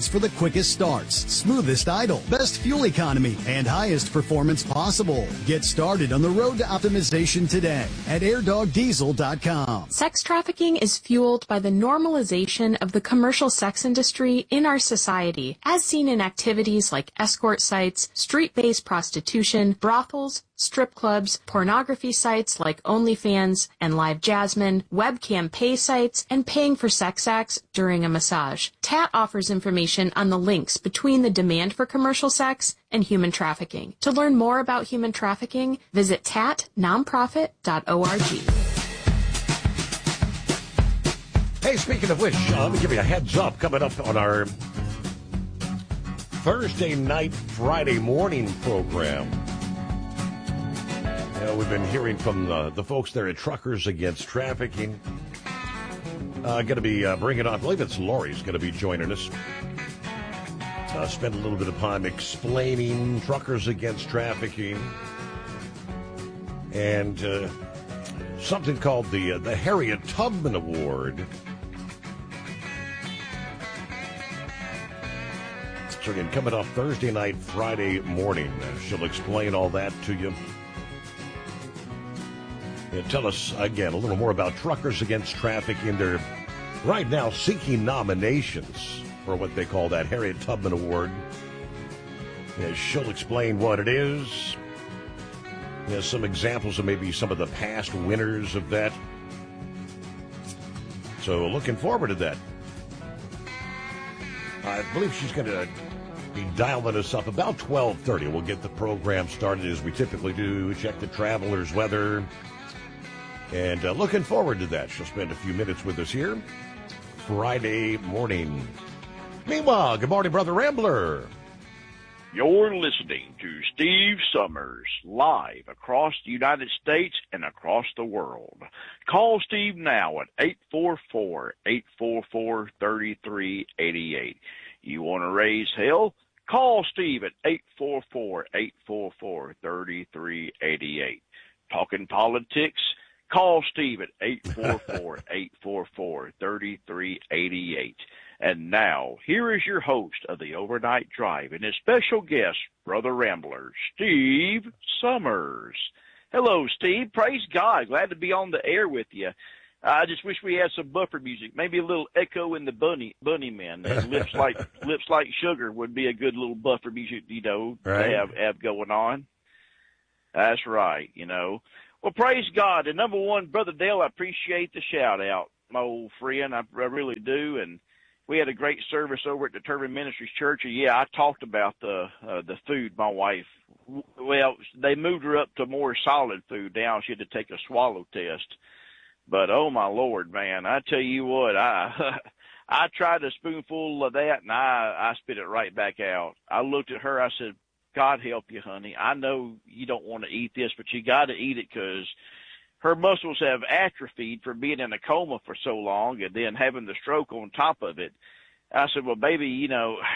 for the quickest starts, smoothest idle, best fuel economy, and highest performance possible. Get started on the road to optimization today at airdogdiesel.com. Sex trafficking is fueled by the normalization of the commercial sex industry in our society, as seen in activities like escort sites, street-based prostitution, brothels, strip clubs, pornography sites like OnlyFans and Live Jasmine, webcam pay sites, and paying for sex acts during a massage. TAT offers information on the links between the demand for commercial sex and human trafficking. To learn more about human trafficking, visit tatnonprofit.org. Hey, speaking of which, let me give you a heads up coming up on our Thursday night, Friday morning program. We've been hearing from the folks there at Truckers Against Trafficking. Going to be bringing on, I believe it's Lori's going to be joining us. Spend a little bit of time explaining Truckers Against Trafficking and something called the Harriet Tubman Award. So again, coming up Thursday night, Friday morning, she'll explain all that to you. Tell us, again, a little more about Truckers Against Trafficking. They're right now seeking nominations for what they call that Harriet Tubman Award. She'll explain what it is. Some examples of maybe some of the past winners of that. So looking forward to that. I believe she's going to be dialing us up about 12:30. We'll get the program started as we typically do, check the traveler's weather. And looking forward to that. She'll spend a few minutes with us here Friday morning. Meanwhile, good morning, Brother Rambler. You're listening to Steve Summers live across the United States and across the world. Call Steve now at 844-844-3388. You want to raise hell? Call Steve at 844-844-3388. Talking politics? Call Steve at 844-844-3388. And now, here is your host of the Overnight Drive and his special guest, Brother Rambler, Steve Summers. Hello, Steve. Praise God. Glad to be on the air with you. I just wish we had some buffer music, maybe a little Echo and the Bunnymen. And Lips Like Sugar would be a good little buffer music, right, to have going on. That's right, Well, praise God. And number one, Brother Dale, I appreciate the shout-out, my old friend. I really do. And we had a great service over at the Turban Ministries Church. And, yeah, I talked about the food, my wife. Well, they moved her up to more solid food now. She had to take a swallow test. But, oh, my Lord, man, I tell you what, I tried a spoonful of that, and I spit it right back out. I looked at her. I said, God help you, honey. I know you don't want to eat this, but you got to eat it because her muscles have atrophied from being in a coma for so long and then having the stroke on top of it. I said, well, baby,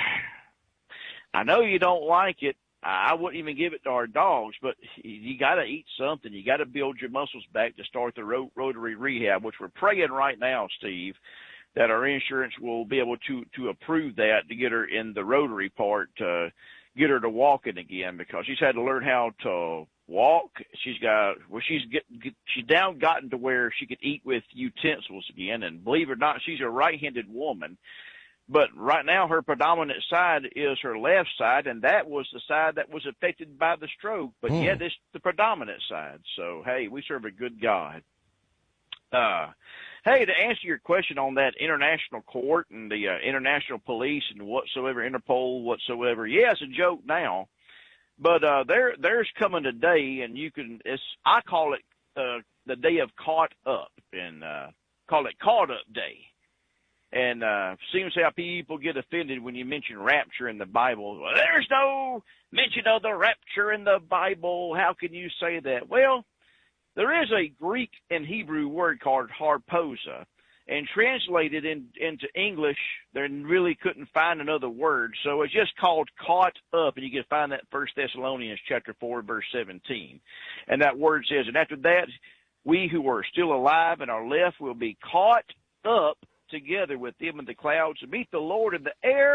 I know you don't like it. I wouldn't even give it to our dogs, but you got to eat something. You got to build your muscles back to start the rotary rehab, which we're praying right now, Steve, that our insurance will be able to approve that to get her in the rotary part, get her to walking again, because she's had to learn how to walk. She's gotten to where she could eat with utensils again. And believe it or not, she's a right-handed woman. But right now her predominant side is her left side, and that was the side that was affected by the stroke. But yet it's the predominant side. So, hey, we serve a good God. Hey, to answer your question on that international court and the international police and whatsoever, Interpol, whatsoever, yeah, it's a joke now. But there's coming a day, and I call it the day of caught up, and call it Caught Up Day. And seems how people get offended when you mention rapture in the Bible. Well, there's no mention of the rapture in the Bible. How can you say that? Well, there is a Greek and Hebrew word called harposa, and translated into English, they really couldn't find another word, so it's just called caught up, and you can find that 1 Thessalonians chapter 4, verse 17. And that word says, and after that, we who are still alive and are left will be caught up together with them in the clouds to meet the Lord in the air,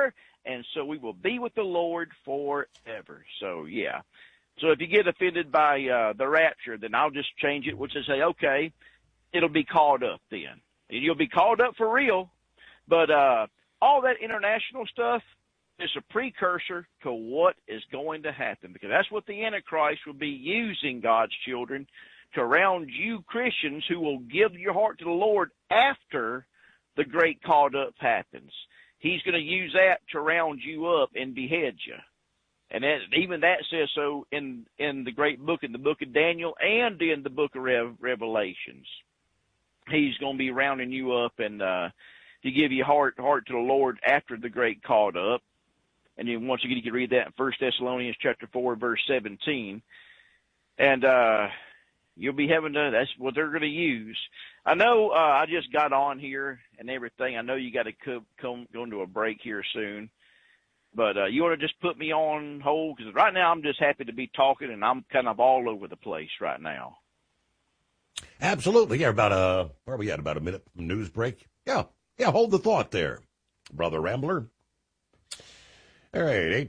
and so we will be with the Lord forever. So, yeah. So if you get offended by the rapture, then I'll just change it, which is say, okay, it'll be called up then. You'll be called up for real, but all that international stuff is a precursor to what is going to happen, because that's what the Antichrist will be using, God's children, to round you Christians who will give your heart to the Lord after the great called up happens. He's going to use that to round you up and behead you. And even that says so in the great book, in the book of Daniel and in the book of Revelations. He's going to be rounding you up and to give you heart to the Lord after the great called up. And then once again, you can read that in 1 Thessalonians chapter 4, verse 17. And you'll be having to, that's what they're going to use. I know I just got on here and everything. I know you got to go into a break here soon. But you want to just put me on hold? Because right now I'm just happy to be talking, and I'm kind of all over the place right now. Absolutely. Yeah, where are we at? About a minute from news break? Yeah, hold the thought there, Brother Rambler. All right,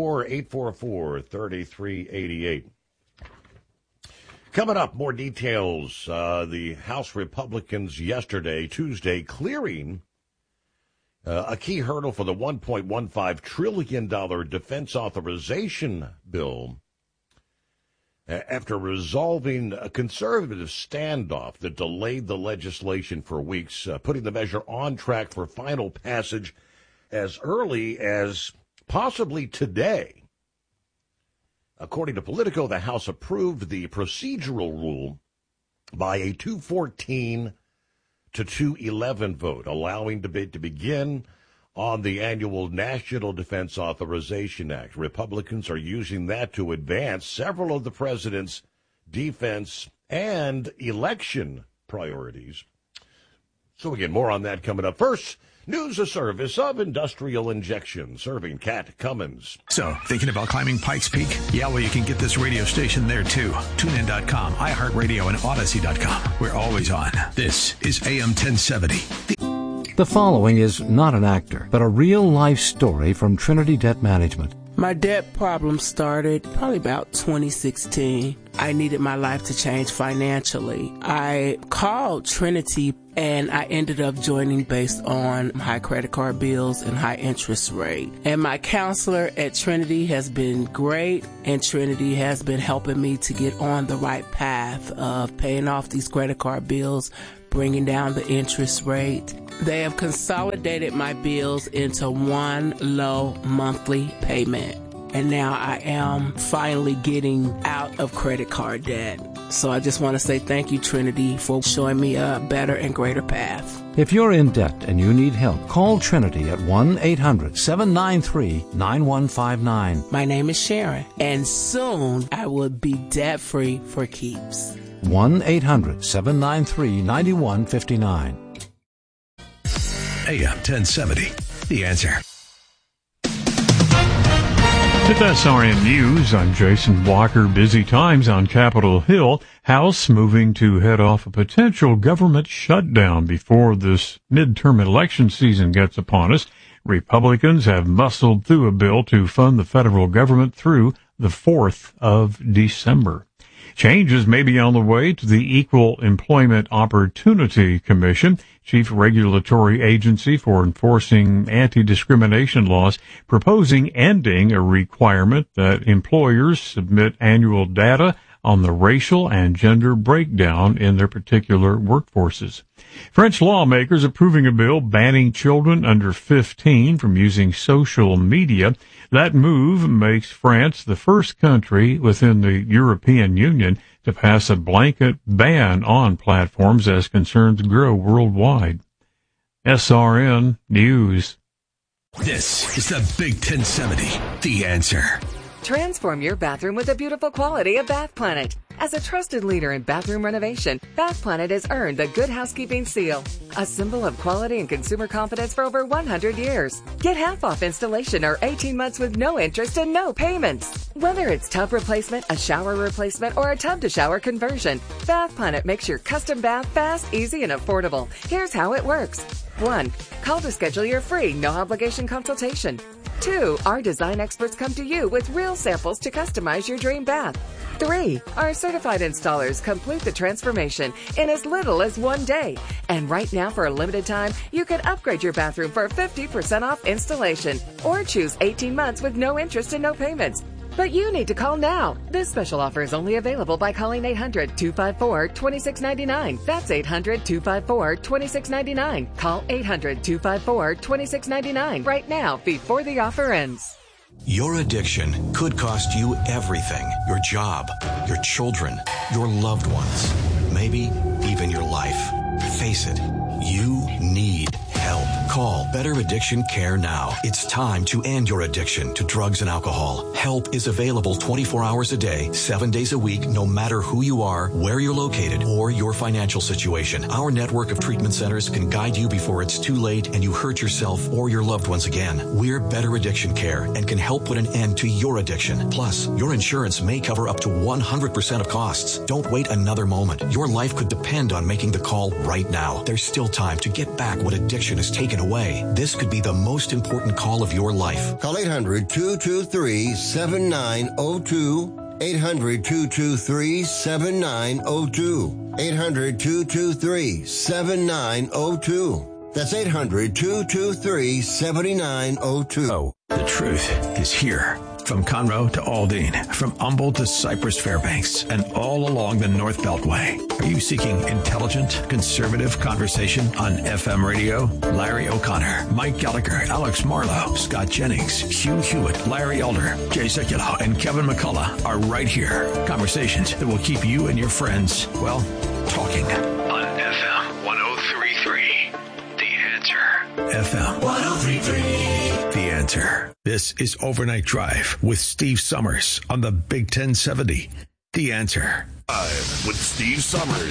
844-3388. Coming up, more details. The House Republicans yesterday, Tuesday, clearing a key hurdle for the $1.15 trillion defense authorization bill after resolving a conservative standoff that delayed the legislation for weeks, putting the measure on track for final passage as early as possibly today. According to Politico, the House approved the procedural rule by a 214 to 211 vote, allowing debate to begin on the annual National Defense Authorization Act. Republicans are using that to advance several of the president's defense and election priorities. So again, more on that coming up. First, news a service of Industrial Injection, serving Cat Cummins. So, thinking about climbing Pikes Peak? Yeah, well, you can get this radio station there, too. TuneIn.com, iHeartRadio, and Odyssey.com. We're always on. This is AM 1070. The following is not an actor, but a real-life story from Trinity Debt Management. My debt problem started probably about 2016. I needed my life to change financially. I called Trinity and I ended up joining based on high credit card bills and high interest rate. And my counselor at Trinity has been great, and Trinity has been helping me to get on the right path of paying off these credit card bills, bringing down the interest rate. They have consolidated my bills into one low monthly payment. And now I am finally getting out of credit card debt. So I just want to say thank you, Trinity, for showing me a better and greater path. If you're in debt and you need help, call Trinity at 1-800-793-9159. My name is Sharon, and soon I will be debt-free for keeps. 1-800-793-9159. AM 1070, The Answer. With SRN News, I'm Jason Walker. Busy times on Capitol Hill. House moving to head off a potential government shutdown before this midterm election season gets upon us. Republicans have muscled through a bill to fund the federal government through the 4th of December. Changes may be on the way to the Equal Employment Opportunity Commission, chief regulatory agency for enforcing anti-discrimination laws, proposing ending a requirement that employers submit annual data on the racial and gender breakdown in their particular workforces. French lawmakers approving a bill banning children under 15 from using social media. That move makes France the first country within the European Union to pass a blanket ban on platforms as concerns grow worldwide. SRN News. This is the Big 1070, The Answer. Transform your bathroom with the beautiful quality of Bath Planet. As a trusted leader in bathroom renovation, Bath Planet has earned the Good Housekeeping seal, a symbol of quality and consumer confidence for over 100 years. Get half off installation or 18 months with no interest and no payments. Whether it's tub replacement, a shower replacement, or a tub-to-shower conversion, Bath Planet makes your custom bath fast, easy, and affordable. Here's how it works. 1. Call to schedule your free, no-obligation consultation. 2. Our design experts come to you with real samples to customize your dream bath. 3. Our certified installers complete the transformation in as little as 1 day. And right now, for a limited time, you can upgrade your bathroom for 50% off installation or choose 18 months with no interest and no payments. But you need to call now. This special offer is only available by calling 800-254-2699. That's 800-254-2699. Call 800-254-2699 right now before the offer ends. Your addiction could cost you everything. Your job, your children, your loved ones, maybe even your life. Face it, you need help. Call Better Addiction Care now. It's time to end your addiction to drugs and alcohol. Help is available 24 hours a day, 7 days a week, no matter who you are, where you're located, or your financial situation. Our network of treatment centers can guide you before it's too late and you hurt yourself or your loved ones again. We're Better Addiction Care and can help put an end to your addiction. Plus, your insurance may cover up to 100% of costs. Don't wait another moment. Your life could depend on making the call right now. There's still time to get back what addiction has taken away. This could be the most important call of your life. Call 800-223-7902. 800-223-7902. 800-223-7902. That's 800-223-7902. The truth is here. From Conroe to Aldine, from Humboldt to Cypress Fairbanks, and all along the North Beltway. Are you seeking intelligent, conservative conversation on FM radio? Larry O'Connor, Mike Gallagher, Alex Marlowe, Scott Jennings, Hugh Hewitt, Larry Elder, Jay Sekulow, and Kevin McCullough are right here. Conversations that will keep you and your friends, well, talking. On FM 103.3, The Answer. FM 103.3, The Answer. This is Overnight Drive with Steve Summers on the Big 1070. The Answer. With Steve Summers.